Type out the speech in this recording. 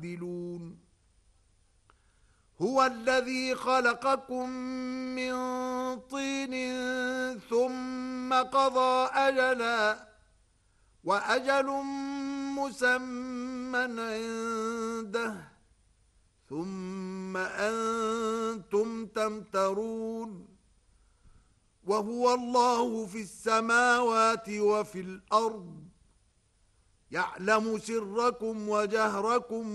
يعدلون هو الذي خلقكم من طين ثم قضى أجلا وأجل مسمى عنده ثم أنتم تمترون وهو الله في السماوات وفي الأرض يعلم سركم وجهركم